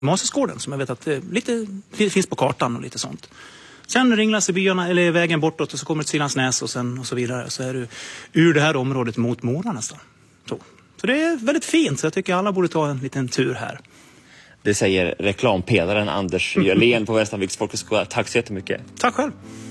Masesgården som jag vet att lite finns på kartan och lite sånt. Sen ringlas i byarna eller vägen bortåt och så kommer till Siljansnäs och sen och så vidare. Så är du ur det här området mot Mora nästan. Så det är väldigt fint, så jag tycker alla borde ta en liten tur här. Det säger reklampelaren Anders Jörlén på Västanviks folkhögskola. Tack så jättemycket. Tack själv.